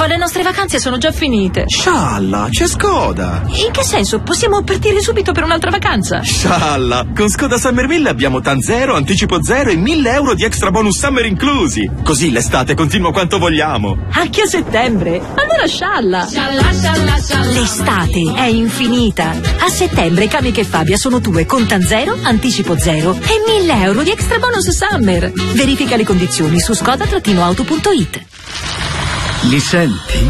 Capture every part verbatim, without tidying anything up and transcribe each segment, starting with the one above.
Schifo, le nostre vacanze sono già finite. Scialla, c'è Skoda. In che senso? Possiamo partire subito per un'altra vacanza? Scialla, con Skoda Summer Mille abbiamo TAN zero, anticipo zero e mille euro di extra bonus summer inclusi. Così l'estate continua quanto vogliamo. Anche a settembre? Allora scialla. Scialla, scialla, scialla. L'estate è infinita. A settembre Kamica e Fabia sono tue con TAN zero, anticipo zero e mille euro di extra bonus summer. Verifica le condizioni su skoda auto punto it. Li senti?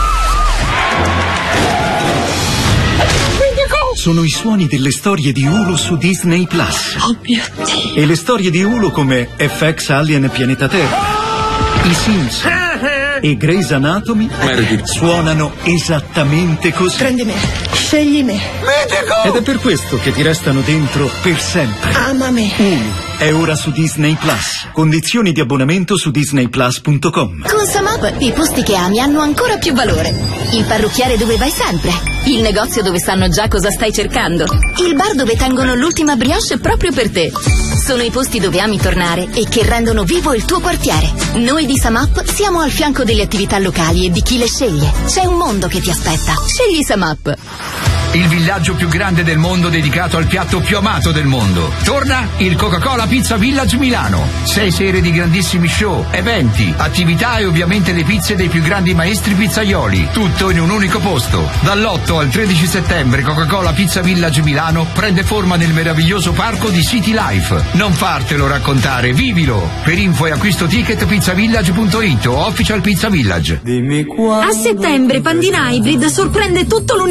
Sono i suoni delle storie di Hulu su Disney Plus. Oh mio Dio. E le storie di Hulu come F X Alien Pianeta Terra, I Simpson e Grey's Anatomy suonano esattamente così. Prendi me, scegli me. Ed è per questo che ti restano dentro per sempre. Ama me. Hulu è ora su Disney Plus. Condizioni di abbonamento su disney plus punto com. Con SumUp i posti che ami hanno ancora più valore. Il parrucchiere dove vai sempre. Il negozio dove sanno già cosa stai cercando. Il bar dove tengono l'ultima brioche proprio per te. Sono i posti dove ami tornare e che rendono vivo il tuo quartiere. Noi di SumUp siamo al fianco delle attività locali e di chi le sceglie. C'è un mondo che ti aspetta. Scegli SumUp. Il villaggio più grande del mondo dedicato al piatto più amato del mondo. Torna il Coca-Cola Pizza Village Milano. Sei sere di grandissimi show, eventi, attività e ovviamente le pizze dei più grandi maestri pizzaioli. Tutto in un unico posto. Dall'otto al tredici settembre Coca-Cola Pizza Village Milano prende forma nel meraviglioso parco di City Life. Non fartelo raccontare, vivilo. Per info e acquisto ticket pizzavillage punto it o Official Pizza Village. A settembre Pandina Hybrid sorprende tutto l'universo